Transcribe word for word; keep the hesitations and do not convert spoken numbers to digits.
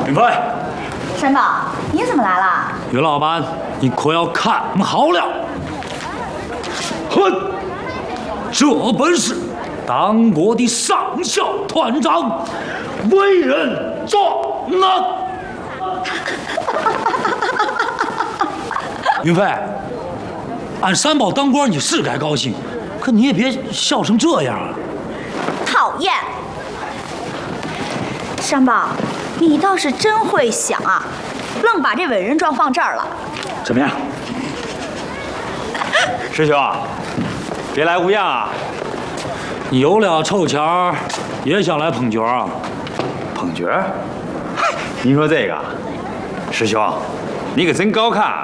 云飞， 山宝，你怎么来了？ 于老板，你可要看好了。哼，这本是当国的上校团长，为人壮男。云飞，俺山宝当官你是该高兴，可你也别笑成这样啊！ 讨厌！山宝，你倒是真会想啊，愣把这伟人状放这儿了。 怎么样？ 师兄，别来无恙啊！ 你有了臭钱儿，也想来捧角啊？ 捧角？您说这个，师兄，你可真高看。